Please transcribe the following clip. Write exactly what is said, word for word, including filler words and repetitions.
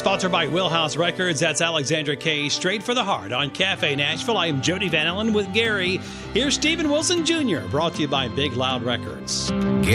Sponsored by Wheelhouse Records. That's Alexandra Kay, Straight for the Heart on Cafe Nashville. I am Jody Van Allen with Gary. Here's Steven Wilson Junior, brought to you by Big Loud Records.